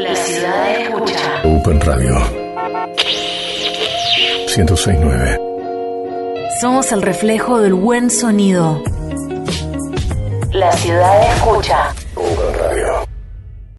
La ciudad escucha. Open Radio 106.9. Somos el reflejo del buen sonido. La ciudad escucha. Open Radio.